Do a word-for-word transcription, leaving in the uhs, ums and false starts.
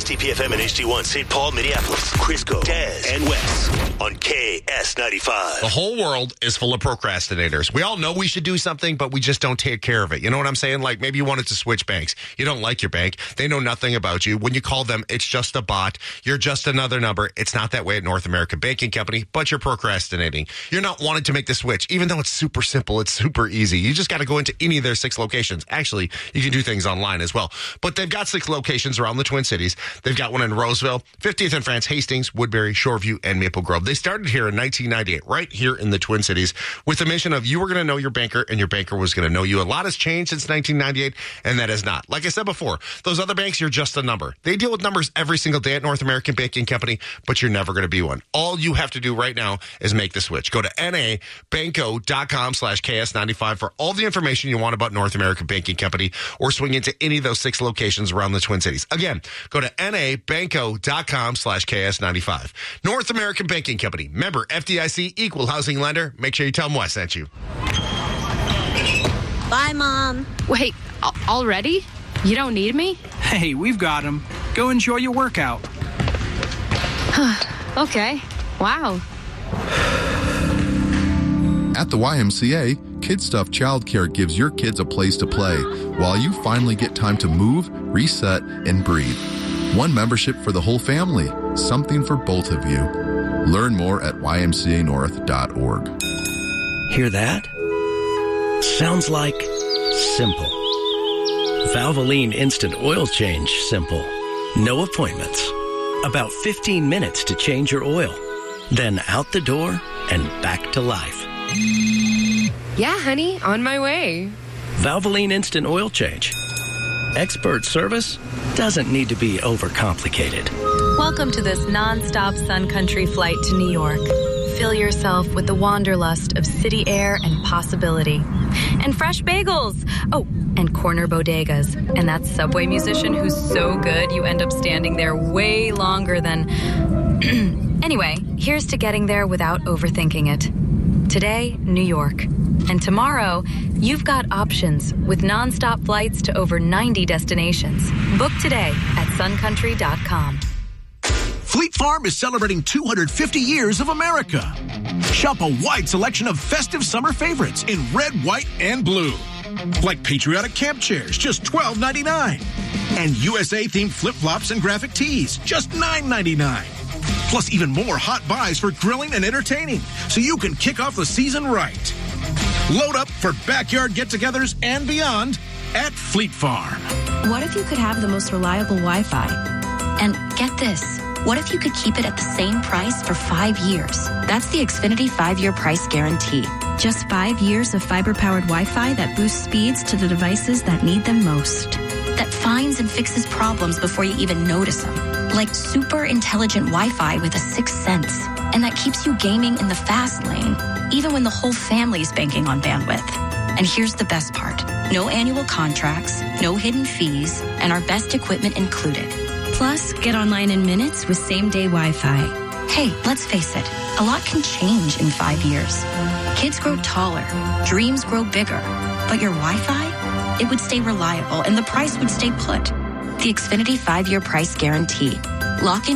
T P F M and H D one, Saint Paul, Minneapolis, Crisco, Des, and Wes on K S ninety-five. The whole world is full of procrastinators. We all know we should do something, but we just don't take care of it. You know what I'm saying? Like maybe you wanted to switch banks. You don't like your bank. They know nothing about you. When you call them, it's just a bot. You're just another number. It's not that way at North American Banking Company, but you're procrastinating. You're not wanting to make the switch, even though it's super simple. It's super easy. You just got to go into any of their six locations. Actually, you can do things online as well. But they've got six locations around the Twin Cities. They've got one in Roseville, fiftieth and France, Hastings, Woodbury, Shoreview, and Maple Grove. They started here in nineteen ninety-eight, right here in the Twin Cities, with the mission of you were going to know your banker and your banker was going to know you. A lot has changed since nineteen ninety-eight, and that is not. Like I said before, those other banks, you're just a number. They deal with numbers every single day at North American Banking Company, but you're never going to be one. All you have to do right now is make the switch. Go to nabanco.com slash KS95 for all the information you want about North American Banking Company, or swing into any of those six locations around the Twin Cities. Again, go to nabanco.com slash KS95. North American Banking Company. Member F D I C, equal housing lender. Make sure you tell them Wes sent you. Bye, Mom. Wait, al- already? You don't need me? Hey, we've got him. Go enjoy your workout. Okay. Wow. At the Y M C A, Kid Stuff Childcare gives your kids a place to play while you finally get time to move, reset, and breathe. One membership for the whole family. Something for both of you. Learn more at y m c a north dot org. Hear that? Sounds like simple. Valvoline Instant Oil Change simple. No appointments. About fifteen minutes to change your oil. Then out the door and back to life. Yeah, honey, on my way. Valvoline Instant Oil Change. Expert service doesn't need to be overcomplicated. Welcome to this non-stop Sun Country flight to New York. Fill yourself with the wanderlust of city air and possibility. And fresh bagels. Oh, and corner bodegas. And that Subway musician who's so good you end up standing there way longer than... Anyway, here's to getting there without overthinking it. Today, New York. And tomorrow, you've got options with nonstop flights to over ninety destinations. Book today at sun country dot com. Fleet Farm is celebrating two hundred fifty years of America. Shop a wide selection of festive summer favorites in red, white, and blue. Like patriotic camp chairs, just twelve ninety-nine. And U S A-themed flip-flops and graphic tees, just nine ninety-nine. Plus even more hot buys for grilling and entertaining, so you can kick off the season right. Load up for backyard get-togethers and beyond at Fleet Farm. What if you could have the most reliable Wi-Fi? And get this, what if you could keep it at the same price for five years? That's the Xfinity five-year price guarantee. Just five years of fiber-powered Wi-Fi that boosts speeds to the devices that need them most. That finds and fixes problems before you even notice them. Like super intelligent Wi-Fi with a sixth sense. And that keeps you gaming in the fast lane, even when the whole family's banking on bandwidth. And here's the best part. No annual contracts, no hidden fees, and our best equipment included. Plus, get online in minutes with same-day Wi-Fi. Hey, let's face it, a lot can change in five years. Kids grow taller, dreams grow bigger, but your Wi-Fi, it would stay reliable and the price would stay put. The Xfinity five-year price guarantee. Lock in